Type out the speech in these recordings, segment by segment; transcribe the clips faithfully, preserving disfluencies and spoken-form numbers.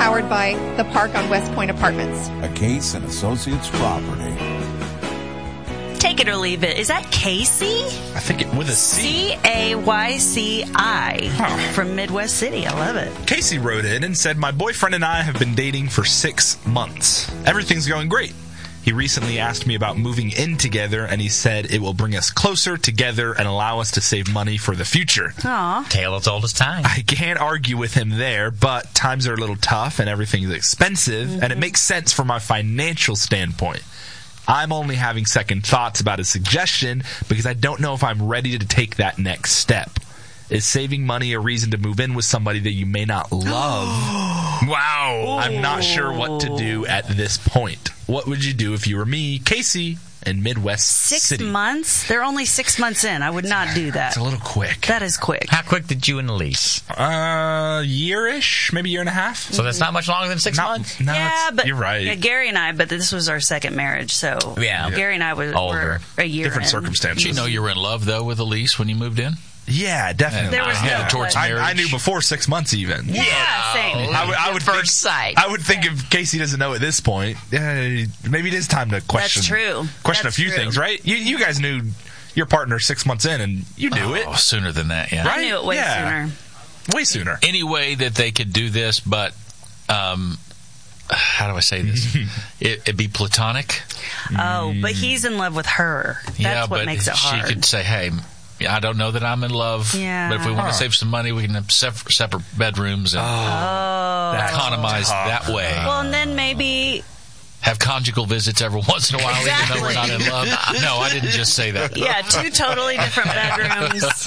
powered by the park on West Point Apartments. A Case and Associates property. Take it or leave it. Is that Casey? I think it with a C. C A Y C I Huh. from Midwest City. I love it. Casey wrote in and said, my boyfriend and I have been dating for six months. Everything's going great. He recently asked me about moving in together, and he said it will bring us closer together and allow us to save money for the future. Aw. Tale as old as time. I can't argue with him there, but times are a little tough and everything's expensive, mm-hmm. and it makes sense from my financial standpoint. I'm only having second thoughts about his suggestion because I don't know if I'm ready to take that next step. Is saving money a reason to move in with somebody that you may not love? Wow. I'm not sure what to do at this point. What would you do if you were me, Casey, in Midwest Six City? months? They're only six months in. I would not do that. It's a little quick. That is quick. How quick did you and Elise? Uh, year-ish, maybe year and a half. So that's not much longer than six Not- months? No, yeah, it's- but you're right. Yeah, Gary and I, but this was our second marriage, so Yeah. Gary and I was Older. were a year Different in. circumstances. Did you know you were in love, though, with Elise when you moved in? Yeah, definitely. There was I no had towards question. I, I knew before six months even. Yeah, same. I would, I would First think, sight. I would think if Casey doesn't know at this point, yeah, maybe it is time to question. That's true. Question That's a few true. things, right? You, you guys knew your partner six months in, and you knew Oh, it, sooner than that, yeah. right? I knew it way Yeah. sooner. Way sooner. Any way that they could do this, but um, how do I say this? it, it'd be platonic. Oh, but he's in love with her. That's yeah, what but makes it she hard. could say, "Hey, I don't know that I'm in love, Yeah. but if we want Huh. to save some money, we can have sep- separate bedrooms and oh. economize that way. Well, and then maybe, Have conjugal visits every once in a while, even though we're not in love." No, I didn't just say that. yeah, two totally different bedrooms,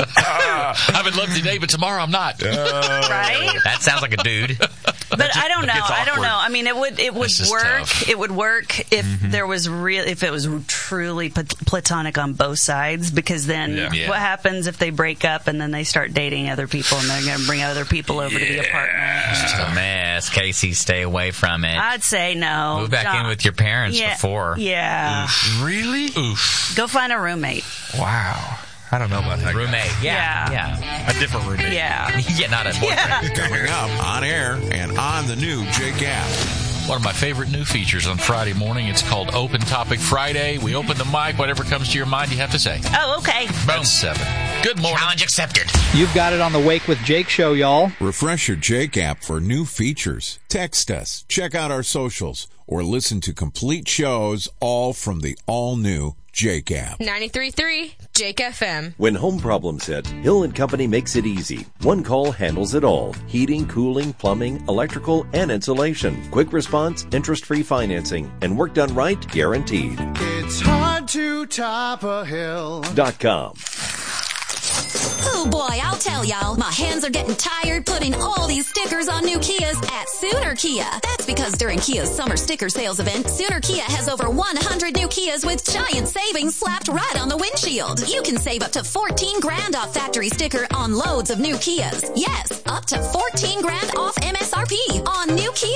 I'm in love today, but tomorrow I'm not. right? That sounds like a dude. But I don't know. gets I don't awkward. know. I mean, it would it would This is work. tough. It would work if there was real if it was truly plat- platonic on both sides. Because then, Yeah. Yeah. what happens if they break up and then they start dating other people and they're going to bring other people over to be a partner? It's just a mess. Casey, stay away from it. I'd say no. Move back John- in with your parents yeah, before. Yeah. Really? Oof. Go find a roommate. Wow. I don't know about that. Roommate. Yeah. Yeah. Yeah. A different roommate. Yeah. Yeah, not a boyfriend. Coming up on air and on the new Jake app. One of my favorite new features on Friday morning. It's called Open Topic Friday. We open the mic. Whatever comes to your mind, you have to say. Oh, okay. Boom. Seven. Good morning. Challenge accepted. You've got it on the Wake with Jake show, y'all. Refresh your Jake app for new features. Text us, check out our socials, or listen to complete shows all from the all-new Jake app. ninety-three point three Jake F M. When home problems hit, Hill and Company makes it easy. One call handles it all. Heating, cooling, plumbing, electrical, and insulation. Quick response, interest-free financing, and work done right, guaranteed. It's hard to top a hill. Dot com. Oh boy, I'll tell y'all, my hands are getting tired putting all these stickers on new Kias at Sooner Kia. That's because during Kia's summer sticker sales event, Sooner Kia has over one hundred new Kias with giant savings slapped right on the windshield. You can save up to fourteen grand off factory sticker on loads of new Kias. Yes, up to fourteen grand off M S R P on new Kia.